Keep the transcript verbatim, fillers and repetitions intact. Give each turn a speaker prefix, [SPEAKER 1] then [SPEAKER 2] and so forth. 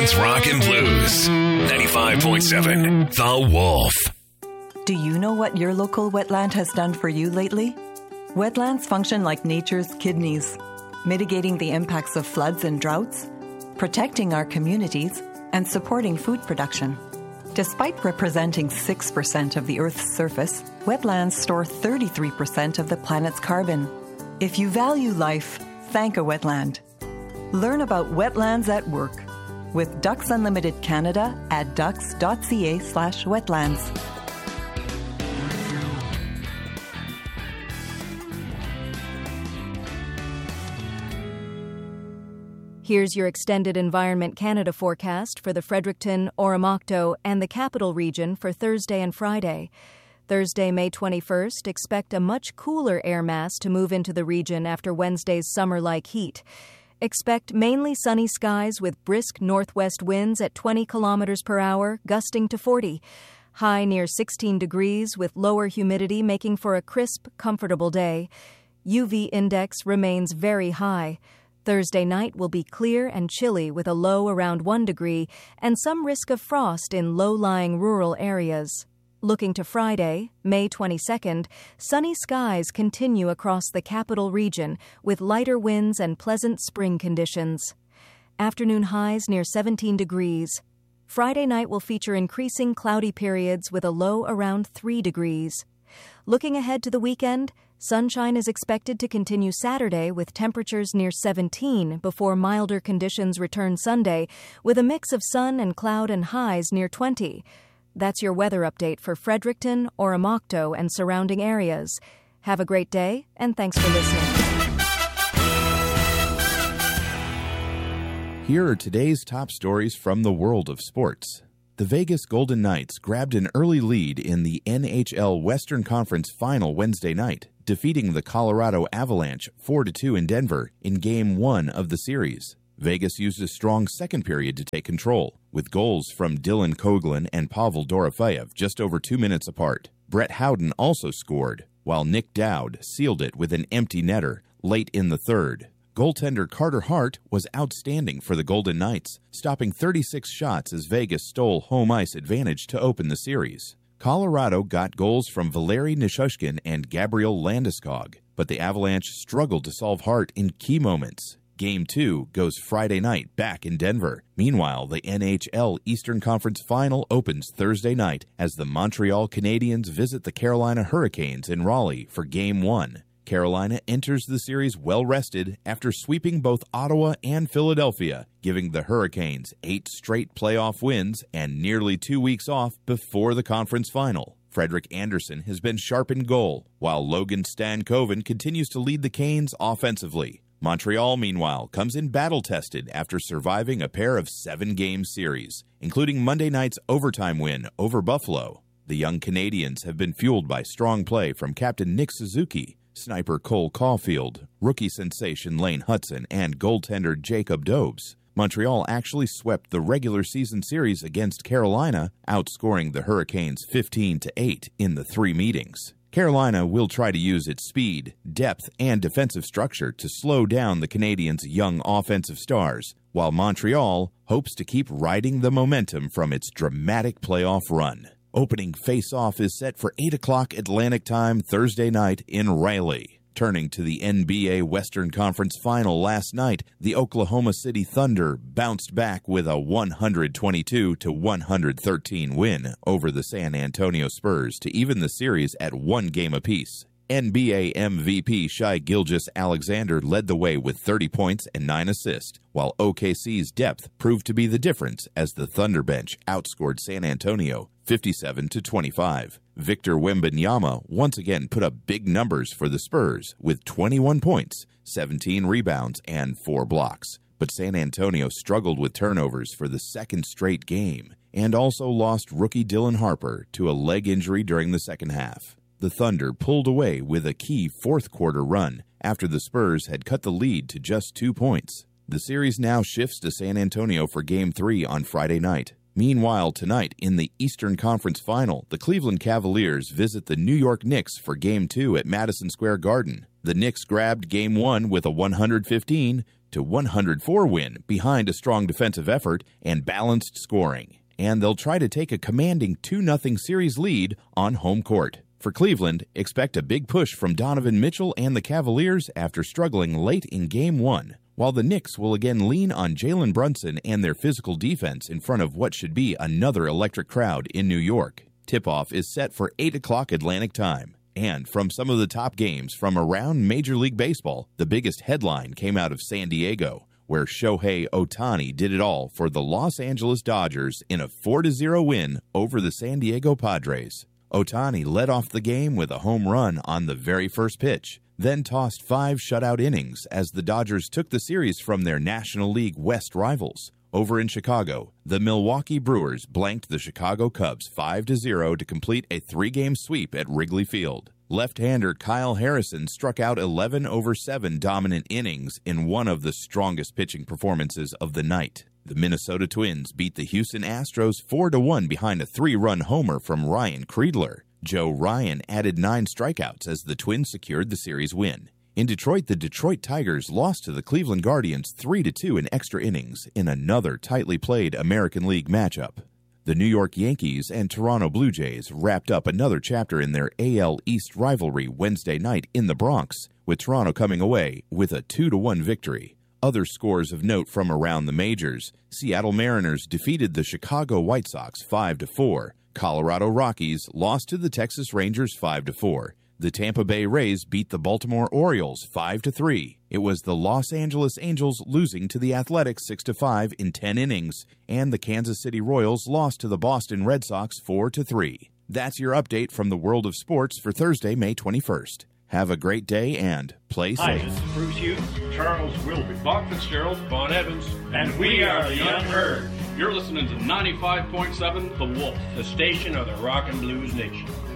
[SPEAKER 1] It's Rock and Blues. ninety-five point seven The Wolf.
[SPEAKER 2] Do you know what your local wetland has done for you lately? Wetlands function like nature's kidneys, mitigating the impacts of floods and droughts, protecting our communities, and supporting food production. Despite representing six percent of the Earth's surface, wetlands store thirty-three percent of the planet's carbon. If you value life, thank a wetland. Learn about wetlands at work with Ducks Unlimited Canada at ducks.ca slash wetlands.
[SPEAKER 3] Here's your extended Environment Canada forecast for the Fredericton, Oromocto, and the Capital Region for Thursday and Friday. Thursday, May twenty-first, expect a much cooler air mass to move into the region after Wednesday's summer-like heat. Expect mainly sunny skies with brisk northwest winds at twenty kilometers per hour, gusting to forty. High near sixteen degrees with lower humidity making for a crisp, comfortable day. U V index remains very high. Thursday night will be clear and chilly with a low around one degree and some risk of frost in low-lying rural areas. Looking to Friday, May twenty-second, sunny skies continue across the Capital Region with lighter winds and pleasant spring conditions. Afternoon highs near seventeen degrees. Friday night will feature increasing cloudy periods with a low around three degrees. Looking ahead to the weekend, sunshine is expected to continue Saturday with temperatures near seventeen before milder conditions return Sunday with a mix of sun and cloud and highs near twenty. That's your weather update for Fredericton, Oromocto, and surrounding areas. Have a great day, and thanks for listening.
[SPEAKER 4] Here are today's top stories from the world of sports. The Vegas Golden Knights grabbed an early lead in the N H L Western Conference Final Wednesday night, defeating the Colorado Avalanche four to two in Denver in Game one of the series. Vegas used a strong second period to take control, with goals from Dylan Coghlan and Pavel Dorofeyev just over two minutes apart. Brett Howden also scored, while Nick Dowd sealed it with an empty netter late in the third. Goaltender Carter Hart was outstanding for the Golden Knights, stopping thirty-six shots as Vegas stole home ice advantage to open the series. Colorado got goals from Valeri Nichushkin and Gabriel Landeskog, but the Avalanche struggled to solve Hart in key moments. Game two goes Friday night back in Denver. Meanwhile, the N H L Eastern Conference Final opens Thursday night as the Montreal Canadiens visit the Carolina Hurricanes in Raleigh for Game one. Carolina enters the series well-rested after sweeping both Ottawa and Philadelphia, giving the Hurricanes eight straight playoff wins and nearly two weeks off before the conference final. Frederik Andersen has been sharp in goal, while Logan Stankoven continues to lead the Canes offensively. Montreal, meanwhile, comes in battle-tested after surviving a pair of seven-game series, including Monday night's overtime win over Buffalo. The young Canadians have been fueled by strong play from captain Nick Suzuki, sniper Cole Caulfield, rookie sensation Lane Hudson, and goaltender Jacob Dobes. Montreal actually swept the regular season series against Carolina, outscoring the Hurricanes fifteen to eight in the three meetings. Carolina will try to use its speed, depth, and defensive structure to slow down the Canadiens' young offensive stars, while Montreal hopes to keep riding the momentum from its dramatic playoff run. Opening face-off is set for eight o'clock Atlantic Time Thursday night in Raleigh. Turning to the N B A Western Conference Final last night, the Oklahoma City Thunder bounced back with a one twenty-two to one thirteen win over the San Antonio Spurs to even the series at one game apiece. N B A M V P Shai Gilgeous-Alexander led the way with thirty points and nine assists, while O K C's depth proved to be the difference as the Thunder bench outscored San Antonio fifty-seven to twenty-five. Victor Wembanyama once again put up big numbers for the Spurs with twenty-one points, seventeen rebounds, and four blocks. But San Antonio struggled with turnovers for the second straight game and also lost rookie Dylan Harper to a leg injury during the second half. The Thunder pulled away with a key fourth-quarter run after the Spurs had cut the lead to just two points. The series now shifts to San Antonio for Game three on Friday night. Meanwhile, tonight in the Eastern Conference Final, the Cleveland Cavaliers visit the New York Knicks for Game two at Madison Square Garden. The Knicks grabbed Game one with a one fifteen to one oh four win behind a strong defensive effort and balanced scoring, and they'll try to take a commanding two nothing series lead on home court. For Cleveland, expect a big push from Donovan Mitchell and the Cavaliers after struggling late in Game one, while the Knicks will again lean on Jalen Brunson and their physical defense in front of what should be another electric crowd in New York. Tip-off is set for eight o'clock Atlantic time. And from some of the top games from around Major League Baseball, the biggest headline came out of San Diego, where Shohei Ohtani did it all for the Los Angeles Dodgers in a four to zero win over the San Diego Padres. Ohtani led off the game with a home run on the very first pitch, then tossed five shutout innings as the Dodgers took the series from their National League West rivals. Over in Chicago, the Milwaukee Brewers blanked the Chicago Cubs five to zero to complete a three-game sweep at Wrigley Field. Left-hander Kyle Harrison struck out eleven over seven dominant innings in one of the strongest pitching performances of the night. The Minnesota Twins beat the Houston Astros four to one behind a three-run homer from Ryan Kreidler. Joe Ryan added nine strikeouts as the Twins secured the series win. In Detroit, the Detroit Tigers lost to the Cleveland Guardians three to two in extra innings in another tightly played American League matchup. The New York Yankees and Toronto Blue Jays wrapped up another chapter in their A L East rivalry Wednesday night in the Bronx, with Toronto coming away with a two to one victory. Other scores of note from around the majors: Seattle Mariners defeated the Chicago White Sox five to four. Colorado Rockies lost to the Texas Rangers five to four. The Tampa Bay Rays beat the Baltimore Orioles five to three. It was the Los Angeles Angels losing to the Athletics six to five in ten innings, and the Kansas City Royals lost to the Boston Red Sox four to three. That's your update from the world of sports for Thursday, May twenty-first. Have a great day and play
[SPEAKER 5] Hi,
[SPEAKER 4] safe.
[SPEAKER 5] this is Bruce Hughes, Charles Wilby,
[SPEAKER 6] Bob Fitzgerald,
[SPEAKER 5] Bon Evans, and we are the Unheard,
[SPEAKER 6] You're listening to ninety-five point seven The Wolf,
[SPEAKER 5] the station of the rock and blues nation.